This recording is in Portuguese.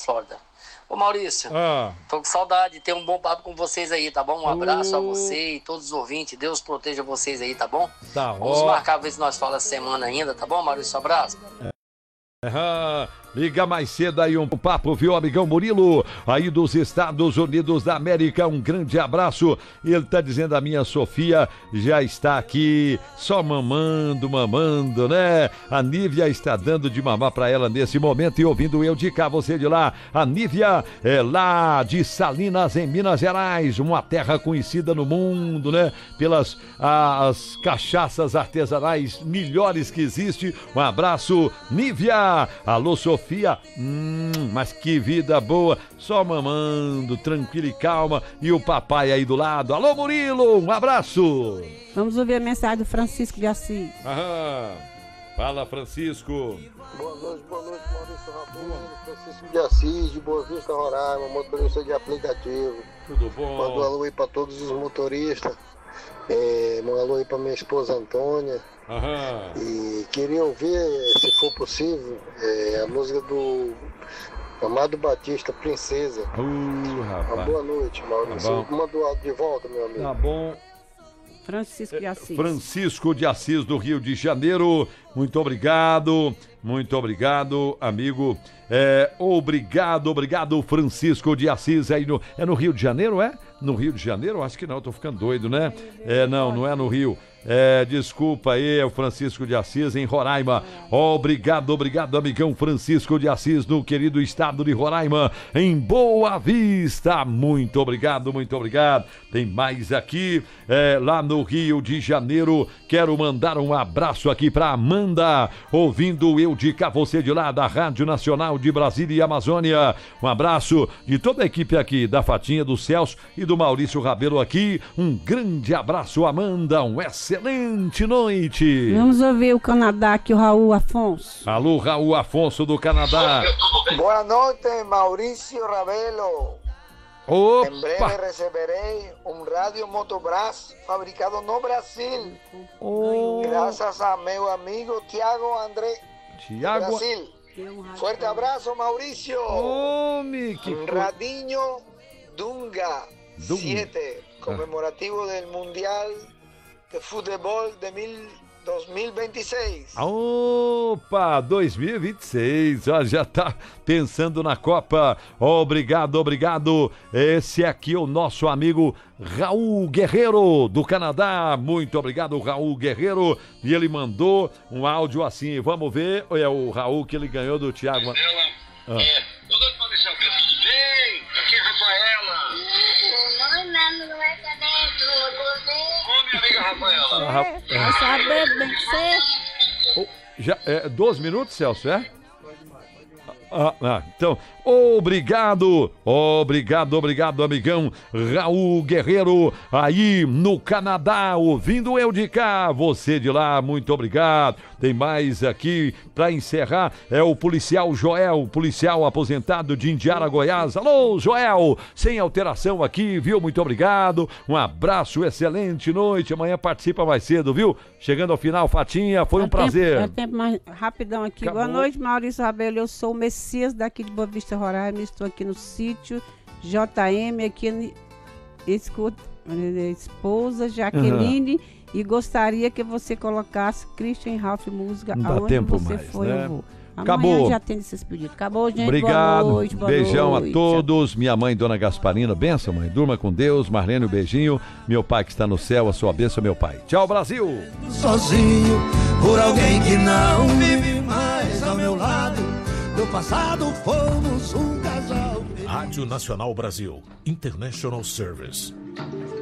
Flórida. Ô Maurício, tô com saudade de ter um bom papo com vocês aí, tá bom? Um abraço a você e todos os ouvintes. Deus proteja vocês aí, tá bom? Tá. Vamos marcar, ver se nós falamos essa semana ainda, tá bom, Maurício? Um abraço. Liga mais cedo aí um papo, viu, amigão Murilo, aí dos Estados Unidos da América, um grande abraço. Ele tá dizendo, a minha Sofia já está aqui, só mamando, né? A Nívia está dando de mamar pra ela nesse momento e ouvindo eu de cá, você de lá. A Nívia é lá de Salinas, em Minas Gerais, uma terra conhecida no mundo, né? Pelas as cachaças artesanais melhores que existe. Um abraço, Nívia. Alô, Sofia. Mas que vida boa, só mamando, tranquilo e calma, e o papai aí do lado. Alô, Murilo, um abraço. Vamos ouvir a mensagem do Francisco de Assis. Fala, Francisco. Boa noite, Maurício Rabelo, Francisco de Assis, de Boa Vista, Roraima, motorista de aplicativo. Tudo bom? Mando um alô aí pra todos os motoristas, um alô aí pra minha esposa Antônia. E queria ouvir, se for possível, a música do Amado Batista, Princesa. Uma boa noite, Maurício. Manda o áudio de volta, meu amigo. Tá bom. Francisco de Assis. Francisco de Assis, do Rio de Janeiro. Muito obrigado, amigo. Obrigado, Francisco de Assis. Aí no Rio de Janeiro, é? No Rio de Janeiro? Acho que não, tô ficando doido, né? Não é no Rio. Desculpa aí, é o Francisco de Assis, em Roraima. Obrigado, amigão Francisco de Assis, no querido estado de Roraima, em Boa Vista. Muito obrigado. Tem mais aqui, lá no Rio de Janeiro. Quero mandar um abraço aqui pra Amanda, ouvindo eu de cá, você de lá, da Rádio Nacional de Brasília e Amazônia. Um abraço de toda a equipe aqui, da Fatinha, do Celso e do Maurício Rabelo aqui. Um grande abraço, Amanda, excelente noite. Vamos ouvir o Canadá aqui, o Raul Afonso. Alô, Raul Afonso do Canadá. Boa noite, Maurício Rabelo. Opa. Em breve receberei um rádio Motobras fabricado no Brasil. Graças a meu amigo Tiago André. Brasil. Fuerte abraço, Maurício. Radinho Dunga 7, conmemorativo del Mundial de Futebol de 2026. Opa, 2026, já tá pensando na Copa. Obrigado. Esse aqui é o nosso amigo Raul Guerreiro, do Canadá. Muito obrigado, Raul Guerreiro. E ele mandou um áudio assim, vamos ver. É o Raul que ele ganhou do Thiago. Boa noite, Maurício Rabelo, tudo bem? Aqui é a Rafaela. Ô, minha amiga Rafaela. Vai saber bem ser. Já 12 minutos, Celso, é? Então, obrigado, amigão Raul Guerreiro, aí no Canadá, ouvindo eu de cá, você de lá, muito obrigado. Tem mais aqui, pra encerrar, é o policial Joel, policial aposentado de Indiara, Goiás. Alô, Joel, sem alteração aqui, viu? Muito obrigado, um abraço, excelente noite, amanhã participa mais cedo, viu? Chegando ao final, Fatinha, foi um prazer. Tempo mais rapidão aqui. Acabou. Boa noite, Maurício Rabelo, eu sou o Messias daqui de Boa Vista, Roraima, estou aqui no sítio JM, aqui escuta esposa Jaqueline, e gostaria que você colocasse Christian Ralph música. Não dá aonde tempo você mais, foi, né? eu vou. Acabou. Amanhã já tem esses pedidos. Acabou, gente. Obrigado. Boa noite. Beijão a todos. Minha mãe, Dona Gasparina, benção, mãe. Durma com Deus. Marlene, um beijinho. Meu pai que está no céu, a sua bênção, meu pai. Tchau, Brasil. Sozinho, por alguém que não vive mais ao meu lado. No passado fomos um casal. Rádio Nacional Brasil, International Service.